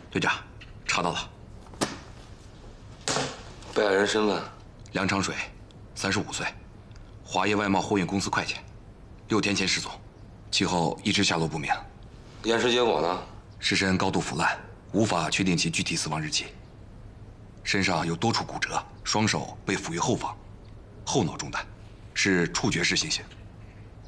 队长，查到了， 被害人身份： 梁长水，35岁，华业外贸货运公司会计，6天前失踪，其后一直下落不明。 验尸结果呢？ 尸身高度腐烂，无法确定其具体死亡日期。身上有多处骨折，双手被抚于后方，后脑中弹，是触觉式行刑。